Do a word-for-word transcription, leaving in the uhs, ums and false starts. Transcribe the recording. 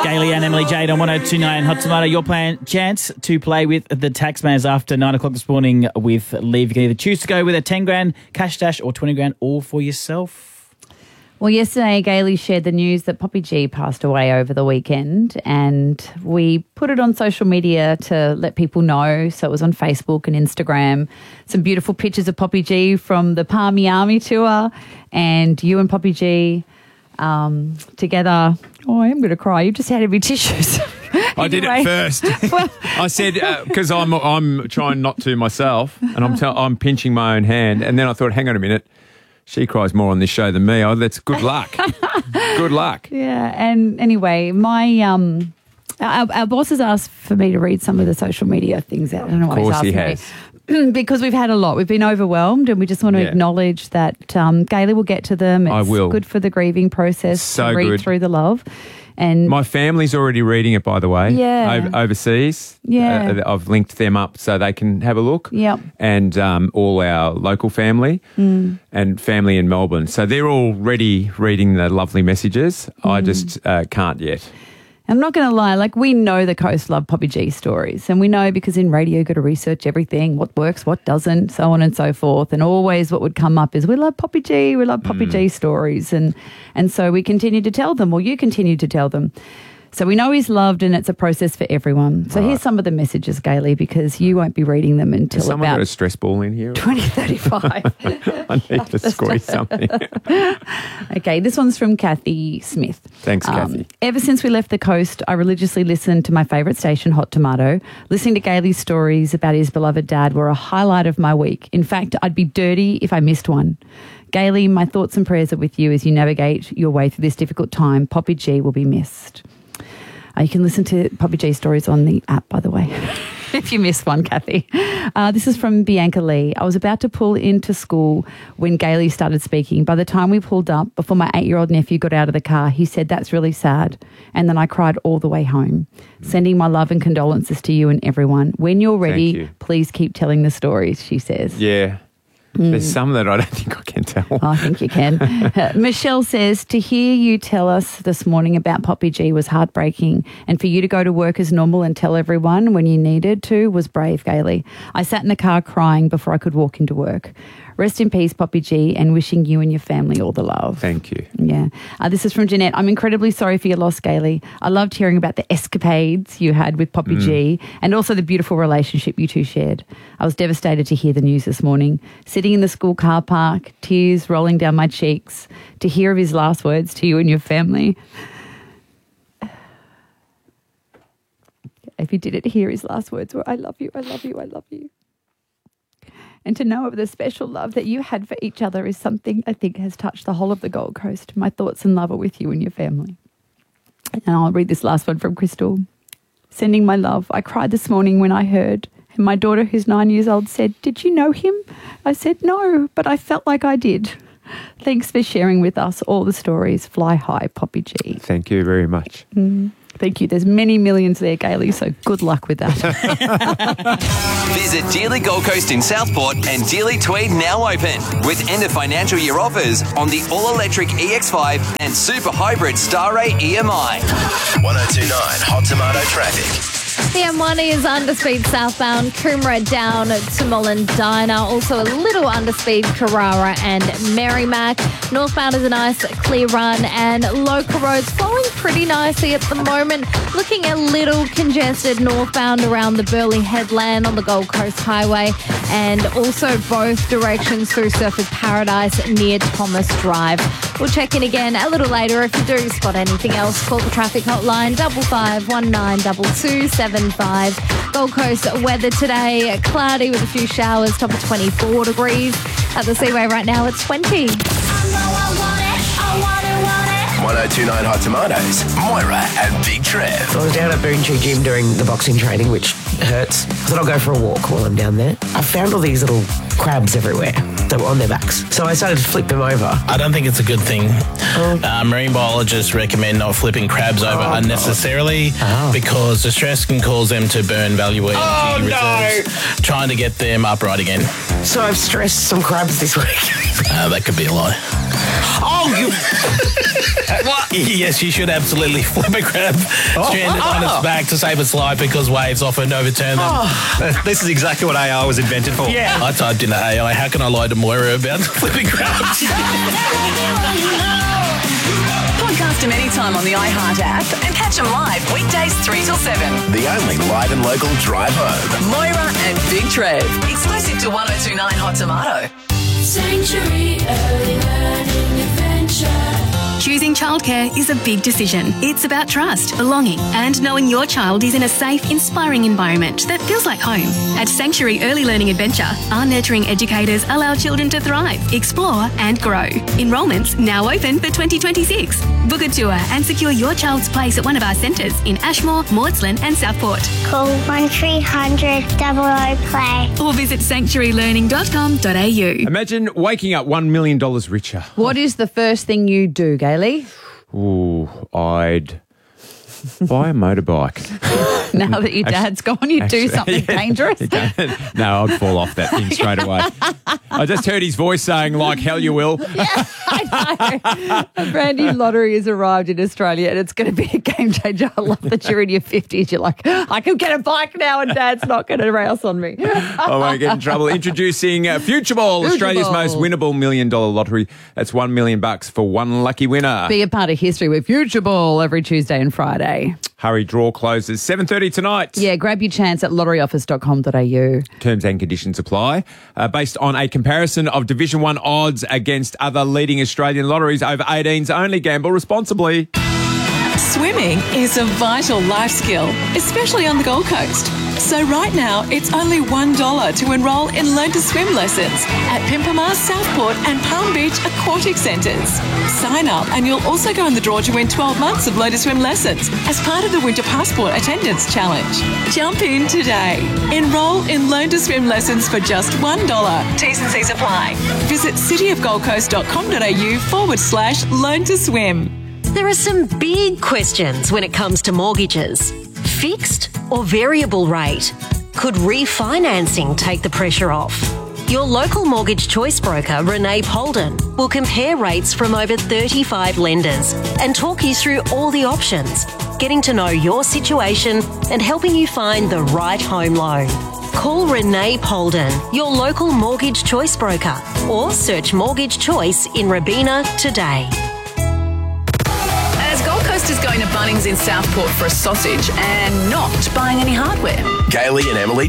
Gailey and Emily Jade on one oh two point nine Hot Tomato. Your plan, chance to play with the Taxmans after nine o'clock this morning with Leave. You can either choose to go with a ten grand cash dash or twenty grand all for yourself. Well, yesterday, Gailey shared the news that Poppy G passed away over the weekend, and we put it on social media to let people know. So it was on Facebook and Instagram. Some beautiful pictures of Poppy G from the Palmy Army tour, and you and Poppy G um, together. Oh, I am going to cry. You just had every tissues. I did it first. Well, I said, because uh, I'm I'm trying not to myself, and I'm tell, I'm pinching my own hand, and then I thought, hang on a minute. She cries more on this show than me. Oh, that's good luck. Good luck. Yeah. And anyway, my um, our, our boss has asked for me to read some of the social media things out. I don't know why he's asking he has. me. Because we've had a lot. We've been overwhelmed, and we just want to Yeah. acknowledge that um, Gailey will get to them. It's I will. good for the grieving process So to read good. through the love. And My family's already reading it, by the way. Yeah. O- overseas. Yeah. Uh, I've linked them up so they can have a look. Yep. And um, all our local family Mm. and family in Melbourne. So they're already reading the lovely messages. Mm. I just uh, can't yet. I'm not going to lie, like we know the Coast love Poppy G stories, and we know because in radio you've got to research everything, what works, what doesn't, so on and so forth. And always what would come up is we love Poppy G, we love Poppy Mm. G stories. And, and so we continue to tell them, or you continue to tell them. So we know he's loved, and it's a process for everyone. So Right. here's some of the messages, Gailey, because you won't be reading them until Has someone about got a stress ball in here? twenty thirty-five. I need to squeeze something. Okay, this one's from Kathy Smith. Thanks, Kathy. Ever since we left the coast, I religiously listened to my favourite station, Hot Tomato. Listening to Gailey's stories about his beloved dad were a highlight of my week. In fact, I'd be dirty if I missed one. Gailey, my thoughts and prayers are with you as you navigate your way through this difficult time. Poppy G will be missed. Uh, you can listen to Poppy G stories on the app, by the way, if you missed one, Kathy. Uh, this is from Bianca Lee. I was about to pull into school when Gailey started speaking. By the time we pulled up, before my eight-year-old nephew got out of the car, he said, "That's really sad." And then I cried all the way home. Sending my love and condolences to you and everyone. When you're ready, you. please keep telling the stories, she says. Yeah. There's some that I don't think I can tell. Oh, I think you can. Uh, Michelle says, to hear you tell us this morning about Poppy G was heartbreaking, and for you to go to work as normal and tell everyone when you needed to was brave, Gailey. I sat in the car crying before I could walk into work. Rest in peace, Poppy G, and wishing you and your family all the love. Thank you. Yeah. Uh, this is from Jeanette. I'm incredibly sorry for your loss, Gailey. I loved hearing about the escapades you had with Poppy Mm. G and also the beautiful relationship you two shared. I was devastated to hear the news this morning. Sitting in the school car park, tears rolling down my cheeks, to hear of his last words to you and your family. If you didn't hear, his last words were, "I love you, I love you, I love you." And to know of the special love that you had for each other is something I think has touched the whole of the Gold Coast. My thoughts and love are with you and your family. And I'll read this last one from Crystal. Sending my love. I cried this morning when I heard, and my daughter, who's nine years old, said, "Did you know him?" I said, "No, but I felt like I did." Thanks for sharing with us all the stories. Fly high, Poppy G. Thank you very much. Mm. Thank you. There's many millions there, Gailey, so good luck with that. Visit Dealey Gold Coast in Southport and Dealey Tweed now open with end of financial year offers on the all-electric E X five and super hybrid Star Ray E M I. one oh two point nine Hot Tomato traffic. The M one is underspeed southbound, Coomera down to Mullendina. Also a little underspeed Carrara and Merrimack. Northbound is a nice clear run, and local roads flowing pretty nicely at the moment. Looking a little congested northbound around the Burleigh Headland on the Gold Coast Highway, and also both directions through Surfers Paradise near Thomas Drive. We'll check in again a little later. If you do spot anything else, call the traffic hotline double five one nine double two seven five. Gold Coast weather today, cloudy with a few showers, top of twenty-four degrees. At the Seaway right now, it's twenty. one oh two point nine Hot Tomatoes, Moira and Big Trev. I was down at Boontree Gym doing the boxing training, which hurts. I thought I'll go for a walk while I'm down there. I found all these little crabs everywhere that were on their backs. So I started to flip them over. I don't think it's a good thing. Oh. Uh, marine biologists recommend not flipping crabs over Oh, unnecessarily Oh. because the stress can cause them to burn valuable energy Oh, no. reserves, trying to get them upright again. So I've stressed some crabs this week. Uh, that could be a lie. Oh, you... What? Yes, you should absolutely flip a crab stranded on its back to save its life because waves often overturn them. This is exactly what A I was invented for. Yeah. I typed in A I, how can I lie to Moira about flipping crabs? Podcast them anytime on the iHeart app and catch them live weekdays three till seven. The only live and local drive home. Moira and Big Trev. Exclusive to one oh two nine Hot Tomato. Sanctuary Early Learning Adventure. Choosing childcare is a big decision. It's about trust, belonging, and knowing your child is in a safe, inspiring environment that feels like home. At Sanctuary Early Learning Adventure, our nurturing educators allow children to thrive, explore, and grow. Enrolments now open for twenty twenty-six. Book a tour and secure your child's place at one of our centres in Ashmore, Maudslin, and Southport. Call one three hundred double O play. Or visit sanctuary learning dot com dot a u. Imagine waking up one million dollars richer. What is the first thing you do, Gailey? Ooh, I'd buy a motorbike. Now that your dad's gone, you do something dangerous. No, I'd fall off that thing straight away. I just heard his voice saying, like hell you will. Yeah, I know. A brand new lottery has arrived in Australia and it's going to be a game changer. I love that you're in your fifties. You're like, I can get a bike now and Dad's not going to rouse on me. I won't get in trouble. Introducing uh, Future Ball, Future Australia's Ball. most winnable million dollar lottery. That's one million bucks for one lucky winner. Be a part of history with Future Ball every Tuesday and Friday. Hurry, draw closes seven thirty tonight. Yeah, grab your chance at lottery office dot com dot a u. Terms and conditions apply. Uh, based on a comparison of Division one odds against other leading Australian lotteries, over eighteens only. Gamble responsibly. Swimming is a vital life skill, especially on the Gold Coast. So right now, it's only one dollar to enrol in Learn to Swim lessons at Pimpamar, Southport and Palm Beach Aquatic Centres. Sign up and you'll also go in the draw to win twelve months of Learn to Swim lessons as part of the Winter Passport Attendance Challenge. Jump in today. Enrol in Learn to Swim lessons for just one dollar. T's and C's apply. Visit cityofgoldcoast.com.au forward slash Learn to Swim. There are some big questions when it comes to mortgages. Fixed or variable rate? Could refinancing take the pressure off? Your local mortgage choice broker, Renee Polden, will compare rates from over thirty-five lenders and talk you through all the options, getting to know your situation and helping you find the right home loan. Call Renee Polden, your local mortgage choice broker, or search Mortgage Choice in Robina today. As Gold Coast is going to Bunnings in Southport for a sausage and not buying any hardware. Gailey and Emily